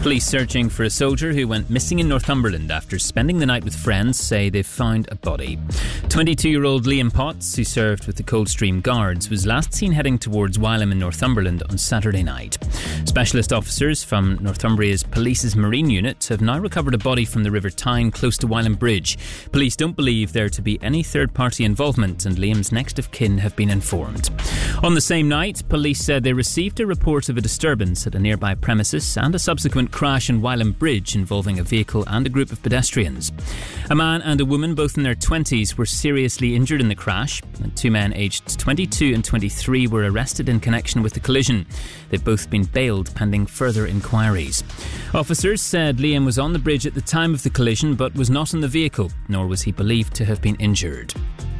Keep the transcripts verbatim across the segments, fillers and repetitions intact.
Police searching for a soldier who went missing in Northumberland after spending the night with friends say they've found a body. twenty-two-year-old Liam Potts, who served with the Coldstream Guards, was last seen heading towards Wylam in Northumberland on Saturday night. Specialist officers from Northumbria's Police's Marine Unit have now recovered a body from the River Tyne close to Wylam Bridge. Police don't believe there to be any third-party involvement, and Liam's next of kin have been informed. On the same night, police said they received a report of a disturbance at a nearby premises and a subsequent crash in Wylam Bridge involving a vehicle and a group of pedestrians. A man and a woman, both in their twenties, were seriously injured in the crash, and two men aged twenty-two and twenty-three were arrested in connection with the collision. They've both been bailed pending further inquiries. Officers said Liam was on the bridge at the time of the collision but was not in the vehicle, nor was he believed to have been injured.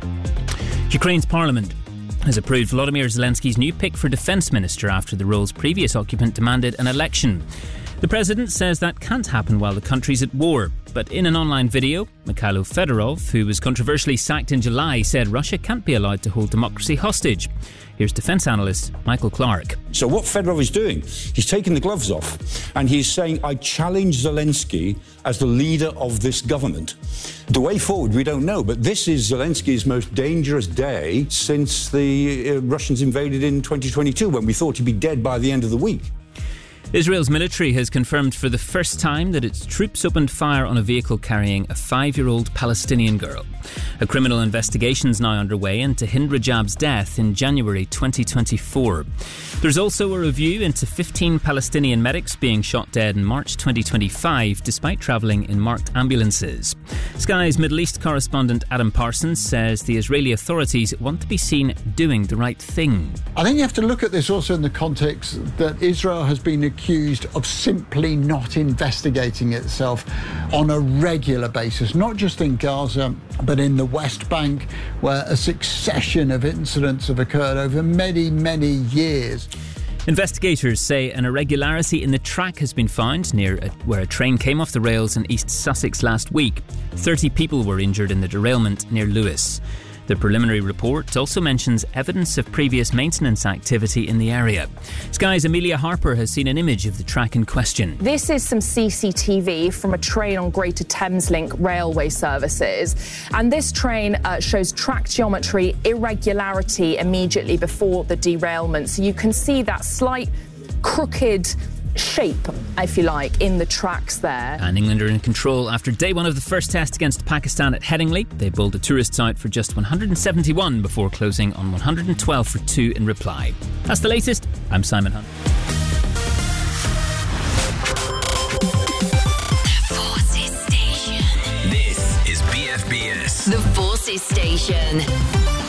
Ukraine's parliament has approved Volodymyr Zelensky's new pick for defence minister after the role's previous occupant demanded an election. The president says that can't happen while the country's at war. But in an online video, Mikhailo Fedorov, who was controversially sacked in July, said Russia can't be allowed to hold democracy hostage. Here's defence analyst Michael Clark. So what Fedorov is doing, he's taking the gloves off and he's saying, I challenge Zelensky as the leader of this government. The way forward, we don't know, but this is Zelensky's most dangerous day since the uh, Russians invaded in twenty twenty-two, when we thought he'd be dead by the end of the week. Israel's military has confirmed for the first time that its troops opened fire on a vehicle carrying a five-year-old Palestinian girl. A criminal investigation is now underway into Hind Rajab's death in January twenty twenty-four. There's also a review into fifteen Palestinian medics being shot dead in March twenty twenty-five despite travelling in marked ambulances. Sky's Middle East correspondent Adam Parsons says the Israeli authorities want to be seen doing the right thing. I think you have to look at this also in the context that Israel has been accused of simply not investigating itself on a regular basis, not just in Gaza, but in the West Bank, where a succession of incidents have occurred over many, many years. Investigators say an irregularity in the track has been found near a, where a train came off the rails in East Sussex last week. thirty people were injured in the derailment near Lewis. The preliminary report also mentions evidence of previous maintenance activity in the area. Sky's Amelia Harper has seen an image of the track in question. This is some C C T V from a train on Greater Thameslink railway services. And this train uh, shows track geometry irregularity immediately before the derailment. So you can see that slight crooked shape, if you like, in the tracks there. And England are in control after day one of the first test against Pakistan at Headingley. They bowled the tourists out for just one hundred seventy-one before closing on one hundred twelve for two in reply. That's the latest. I'm Simon Hunt. The Forces Station. This is B F B S. The Forces Station.